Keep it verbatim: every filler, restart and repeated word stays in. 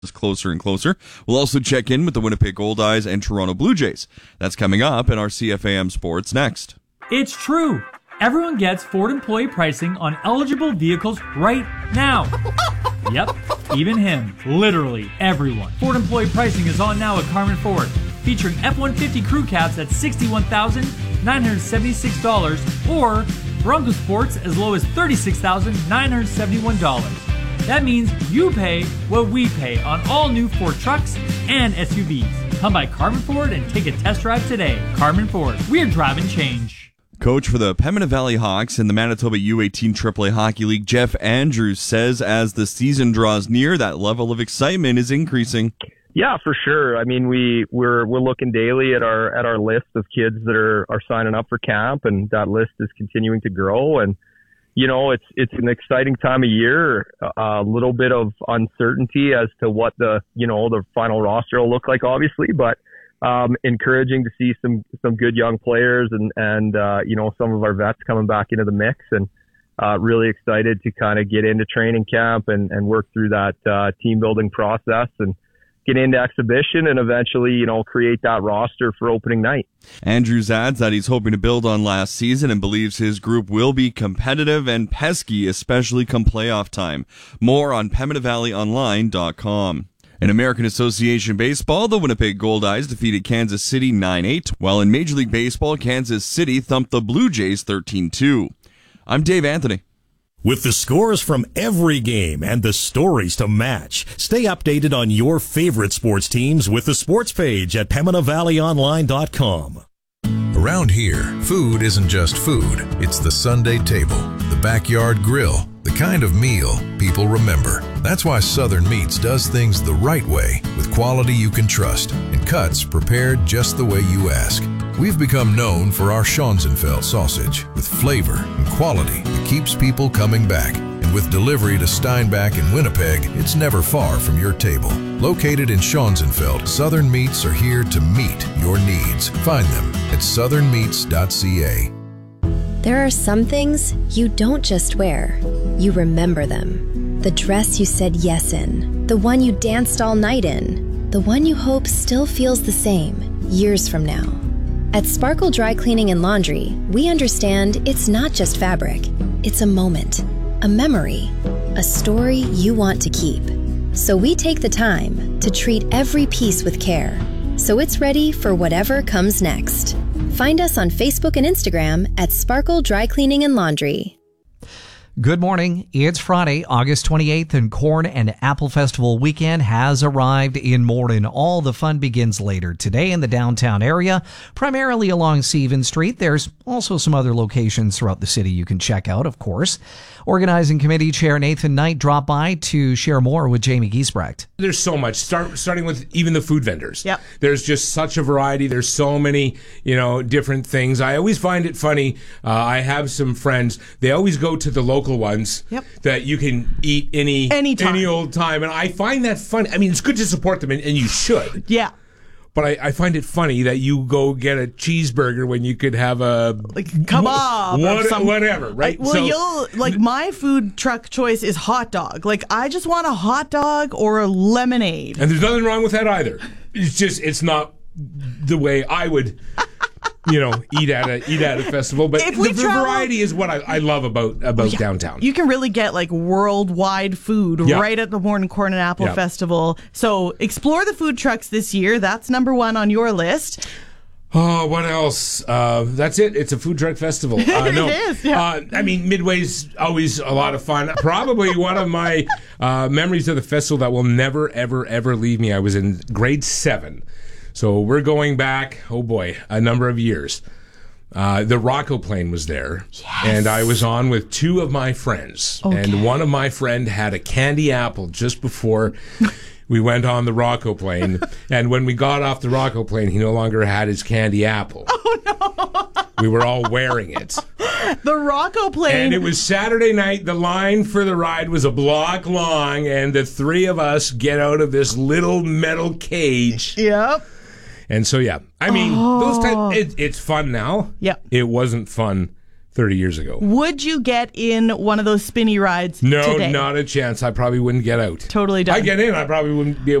is closer and closer. We'll also check in with the Winnipeg Goldeyes and Toronto Blue Jays. That's coming up in our C F A M Sports next. It's true. Everyone gets Ford employee pricing on eligible vehicles right now. Yep, even him. Literally everyone. Ford employee pricing is on now at Carmen Ford, featuring F one fifty crew cabs at sixty-one thousand nine hundred seventy-six dollars or Bronco Sports as low as thirty-six thousand nine hundred seventy-one dollars. That means you pay what we pay on all new Ford trucks and S U Vs. Come by Carmen Ford and take a test drive today. Carmen Ford, we're driving change. Coach for the Pembina Valley Hawks in the Manitoba U eighteen Triple A Hockey League, Jeff Andrews, says as the season draws near, that level of excitement is increasing. Yeah, for sure. I mean, we we're we're looking daily at our at our list of kids that are are signing up for camp, and that list is continuing to grow. And you know, it's it's an exciting time of year. A little bit of uncertainty as to what the you know the final roster will look like, obviously, but. Um, encouraging to see some, some good young players and, and, uh, you know, some of our vets coming back into the mix, and, uh, really excited to kind of get into training camp and, and work through that, uh, team building process and get into exhibition and eventually, you know, create that roster for opening night. Andrews adds that he's hoping to build on last season and believes his group will be competitive and pesky, especially come playoff time. More on Pembina Valley Online dot com. In American Association Baseball, the Winnipeg Goldeyes defeated Kansas City nine eight, while in Major League Baseball, Kansas City thumped the Blue Jays thirteen two. I'm Dave Anthony. With the scores from every game and the stories to match, stay updated on your favorite sports teams with the sports page at Pembina Valley Online dot com. Around here, food isn't just food. It's the Sunday table, the backyard grill, the kind of meal people remember. That's why Southern Meats does things the right way, with quality you can trust and cuts prepared just the way you ask. We've become known for our Schonzenfeld sausage, with flavor and quality that keeps people coming back. And with delivery to Steinbach and Winnipeg, it's never far from your table. Located in Schonzenfeld, Southern Meats are here to meet your needs. Find them at southern meats dot c a. There are some things you don't just wear, you remember them. The dress you said yes in, the one you danced all night in, the one you hope still feels the same years from now. At Sparkle Dry Cleaning and Laundry, we understand it's not just fabric, it's a moment, a memory, a story you want to keep. So we take the time to treat every piece with care, so it's ready for whatever comes next. Find us on Facebook and Instagram at Sparkle Dry Cleaning and Laundry. Good morning. It's Friday, August twenty-eighth, and Corn and Apple Festival weekend has arrived in Morden. All the fun begins later today in the downtown area, primarily along Stephen Street. There's also some other locations throughout the city you can check out, of course. Organizing Committee Chair Nathan Knight dropped by to share more with Jamie Giesbrecht. There's so much, Start, starting with even the food vendors. Yep. There's just such a variety. There's so many, you know, different things. I always find it funny. Uh, I have some friends. They always go to the local ones yep. that you can eat any Anytime. any old time. And I find that funny. I mean, it's good to support them, and, and you should. Yeah. But I, I find it funny that you go get a cheeseburger when you could have a like kebab what, or some, whatever, right? Well, so, you'll like my food truck choice is hot dog. Like I just want a hot dog or a lemonade. And there's nothing wrong with that either. It's just it's not the way I would, you know, eat at a eat at a festival. But the, the travel, variety is what I, I love about about yeah, downtown. You can really get like worldwide food yeah. right at the Morden Corn and Apple yeah. Festival. So explore the food trucks this year. That's number one on your list. Oh, what else? Uh, that's it. It's a food truck festival. Uh, no, it is. Yeah. Uh, I mean, Midway's always a lot of fun. Probably one of my uh, memories of the festival that will never, ever, ever leave me. I was in grade seven. So we're going back, oh boy, a number of years. Uh, the Rocco plane was there, yes. and I was on with two of my friends. Okay. And one of my friend had a candy apple just before we went on the Rocco plane. And when we got off the Rocco plane, he no longer had his candy apple. Oh, no. We were all wearing it. The Rocco plane. And it was Saturday night. The line for the ride was a block long, and the three of us get out of this little metal cage. Yep. And so, yeah, I mean, oh. those type, it, it's fun now. Yeah. It wasn't fun thirty years ago. Would you get in one of those spinny rides No, today? not a chance. I probably wouldn't get out. Totally done. I get in, I probably wouldn't be able